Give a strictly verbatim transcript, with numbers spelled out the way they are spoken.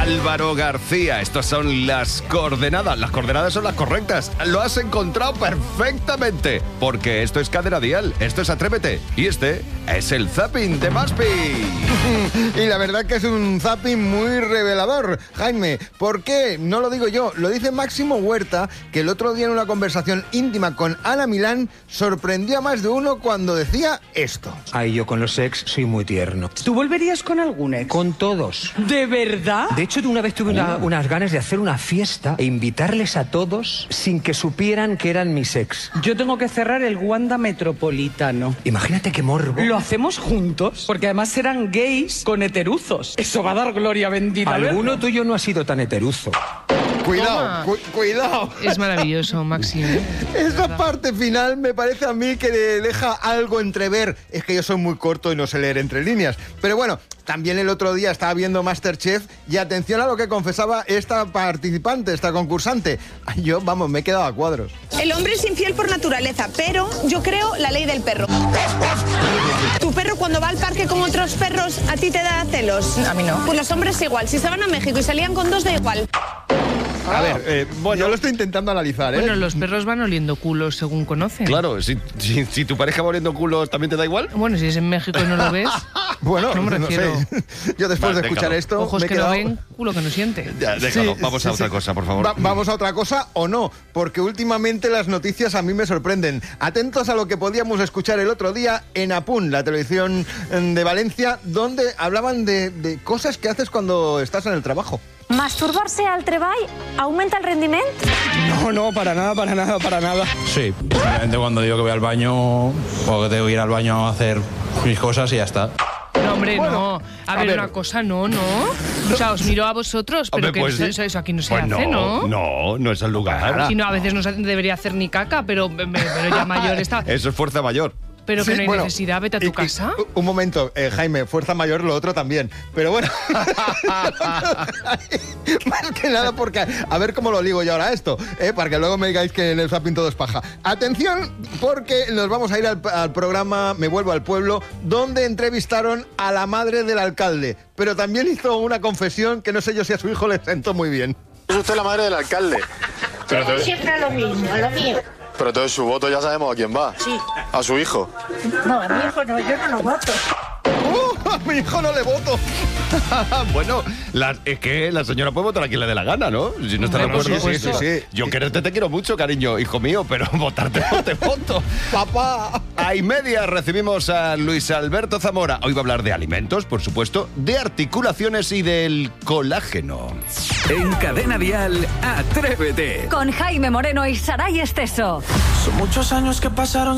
Álvaro García. Estas son las coordenadas. Las coordenadas son las correctas. Lo has encontrado perfectamente. Porque esto es Cadena Dial, esto es Atrévete. Y este es el zapping de Maspi. Y la verdad que es un zapping muy revelador, Jaime. ¿Por qué? No lo digo yo, lo dice Máximo Huerta, que el otro día en una conversación íntima con Ana Milán sorprendió a más de uno cuando decía esto. Ay, yo con los ex soy muy tierno. ¿Tú volverías con algún ex? Con todos. ¿De verdad? De hecho, una vez tuve una, unas ganas de hacer una fiesta e invitarles a todos sin que supieran que eran mis ex. Yo tengo que cerrar el Wanda Metropolitano. Imagínate qué morbo. ¿Lo hacemos juntos? Porque además serán gays con heteruzos. Eso va a dar gloria bendita. Alguno ¿verdad? tuyo no ha sido tan heteruzo. Cuidado, cu cuidado. Es maravilloso, Maxi. Esa parte final me parece a mí que le deja algo entrever. Es que yo soy muy corto y no sé leer entre líneas. Pero bueno, también el otro día estaba viendo MasterChef y atención a lo que confesaba esta participante, esta concursante. Yo, vamos, me he quedado a cuadros. El hombre es infiel por naturaleza, pero yo creo la ley del perro. ¿Tu perro cuando va al parque con otros perros a ti te da celos? A mí no. Pues los hombres igual. Si se van a México y salían con dos, da igual. A ver, eh, bueno, yo lo estoy intentando analizar, ¿eh? Bueno, los perros van oliendo culos según conocen. Claro, si, si, si tu pareja va oliendo culos, ¿también te da igual? Bueno, si es en México y no lo ves, Bueno, no me no refiero. sé. Yo después Vale, de escuchar déjalo. esto Ojos me he que quedado... no ven, culo que no siente. Ya, déjalo, Sí, vamos a sí, otra sí. cosa, por favor. Va- vamos a otra cosa o no, porque últimamente las noticias a mí me sorprenden. Atentos a lo que podíamos escuchar el otro día en Apun, la televisión de Valencia, donde hablaban de, de cosas que haces cuando estás en el trabajo. Masturbarse al treball aumenta el rendimiento. No, no, para nada, para nada, para nada. Sí, simplemente cuando digo que voy al baño o que tengo que ir al baño a hacer mis cosas y ya está. No, hombre, Bueno, no. A, a ver, ver. una cosa, no, no. O sea, os miro a vosotros, pero Hombre, que pues, eso, eso aquí no se pues hace, ¿no? No, no es el lugar. Si no, a veces no se debería hacer ni caca, pero, pero ya mayor está. Eso es fuerza mayor. Pero que Sí, no hay bueno, necesidad, vete a y- tu y- casa. un momento, eh, Jaime, fuerza mayor, lo otro también. Pero bueno, más que nada porque, a ver cómo lo ligo yo ahora a esto, eh, para que luego me digáis que en el zapping todo es paja. Atención, porque nos vamos a ir al, al programa Me Vuelvo al Pueblo, donde entrevistaron a la madre del alcalde, pero también hizo una confesión que no sé yo si a su hijo le sentó muy bien. Es usted la madre del alcalde. Pero, te- Siempre lo mismo, lo mío. pero entonces su voto ya sabemos a quién va. Sí. A su hijo. No, a mi hijo no, yo no lo voto. ¡Uh! A mi hijo no le voto. Bueno, la- es que la señora puede votar a quien le dé la gana, ¿no? Si no está de Hombre, por acuerdo. supuesto. Sí, sí. Yo quererte te quiero mucho, cariño, hijo mío, pero votarte no te voto. Papá. A y media recibimos a Luis Alberto Zamora. Hoy va a hablar de alimentos, por supuesto, de articulaciones y del colágeno. En Cadena Dial, Atrévete. Con Jaime Moreno y Saray Esteso. Son muchos años que pasaron